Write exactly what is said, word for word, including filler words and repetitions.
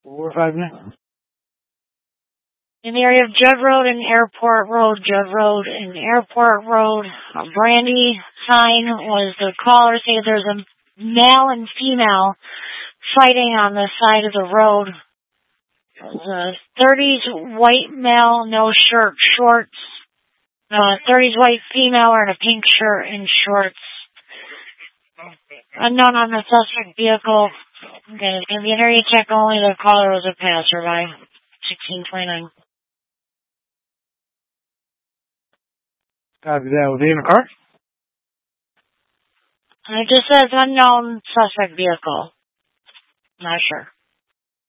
Four or five now. In the area of Judd Road and Airport Road, Judd Road and Airport Road, Brandy Hine was the caller saying there's a male and female fighting on the side of the road. The thirties white male, no shirt, shorts. Uh, thirties white female wearing a pink shirt and shorts. Unknown on the suspect vehicle. Okay, it's going to be an area check only. The caller was a passerby. sixteen twenty-nine. Copy that. Was he in the car? And it just says unknown suspect vehicle. Not sure.